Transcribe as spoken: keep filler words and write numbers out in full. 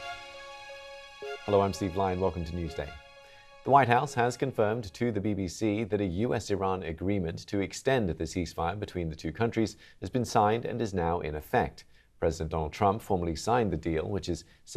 Hello, I'm Steve Lyon. Welcome to Newsday. The White House has confirmed to the B B C that a U S Iran agreement to extend the ceasefire between the two countries has been signed and is now in effect. President Donald Trump formally signed the deal, which is